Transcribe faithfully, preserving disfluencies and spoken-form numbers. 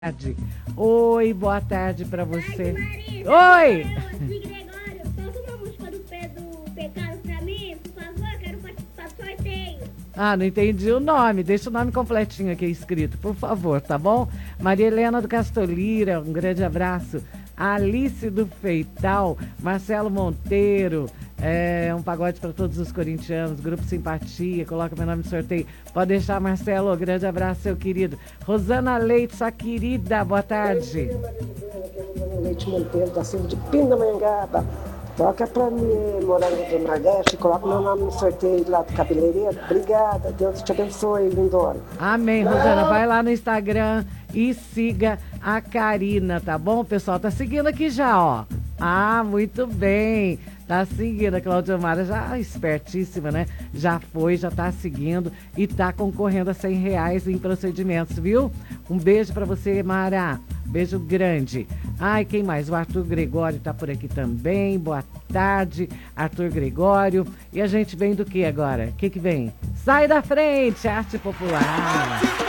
tarde. Oi, boa tarde pra você. Maria, Oi! Gregório, toca uma música do, Pe- do Pecado pra mim, por favor, quero participar do sorteio. Ah, não entendi o nome. Deixa o nome completinho aqui escrito, por favor, tá bom? Maria Helena do Castolira, um grande abraço. Alice do Feital, Marcelo Monteiro, é, um pagode para todos os corintianos, Grupo Simpatia, coloca meu nome no sorteio. Pode deixar, Marcelo, grande abraço, seu querido. Rosana Leite, sua querida, boa tarde. Rosana Leite Monteiro, da Silva de Pindamonhangaba. Toca pra mim, Morango do Nordeste, coloca meu nome no sorteio lá do cabeleireiro. Obrigada, Deus te abençoe, lindona. Amém, Rosana. Vai lá no Instagram e siga a Karina, tá bom? O pessoal tá seguindo aqui já, ó. Ah, muito bem. Tá seguindo a Cláudia Mara, já espertíssima, né? Já foi, já tá seguindo e tá concorrendo a cem reais em procedimentos, viu? Um beijo pra você, Mara. Beijo grande. Ai, quem mais? O Arthur Gregório tá por aqui também. Boa tarde, Arthur Gregório. E a gente vem do que agora? O que que vem? Sai da frente, arte popular.